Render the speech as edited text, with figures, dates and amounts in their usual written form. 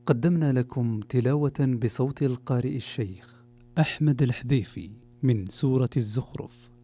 قدمنا لكم تلاوة بصوت القارئ الشيخ أحمد الحذيفي من سورة الزخرف.